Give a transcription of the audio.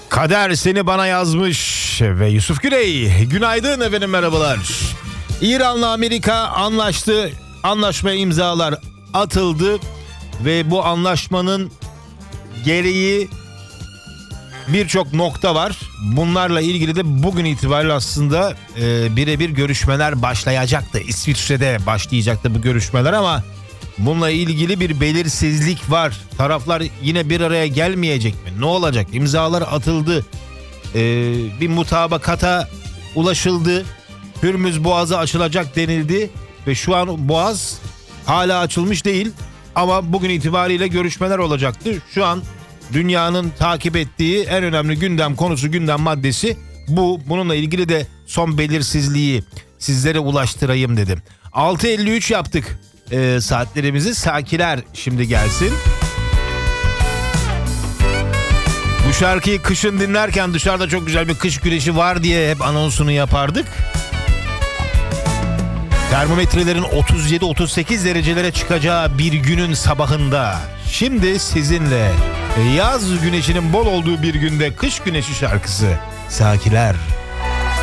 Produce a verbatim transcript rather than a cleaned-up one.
Kader seni bana yazmış ve Yusuf Güney. Günaydın efendim, merhabalar. İran'la Amerika anlaştı. Anlaşmaya imzalar atıldı ve bu anlaşmanın gereği birçok nokta var. Bunlarla ilgili de bugün itibariyle aslında e, birebir görüşmeler başlayacaktı. İsviçre'de başlayacaktı bu görüşmeler ama bununla ilgili bir belirsizlik var. Taraflar yine bir araya gelmeyecek mi? Ne olacak? İmzalar atıldı. E, bir mutabakata ulaşıldı. Hürmüz Boğazı açılacak denildi ve şu an Boğaz hala açılmış değil. Ama bugün itibariyle görüşmeler olacaktı. Şu an dünyanın takip ettiği en önemli gündem konusu, gündem maddesi bu. Bununla ilgili de son belirsizliği sizlere ulaştırayım dedim. altı elli üç yaptık ee, saatlerimizi. Sakiler şimdi gelsin. Bu şarkıyı kışın dinlerken dışarıda çok güzel bir kış güneşi var diye hep anonsunu yapardık. Termometrelerin otuz yedi otuz sekiz derecelere çıkacağı bir günün sabahında şimdi sizinle yaz güneşinin bol olduğu bir günde kış güneşi şarkısı Sakiler.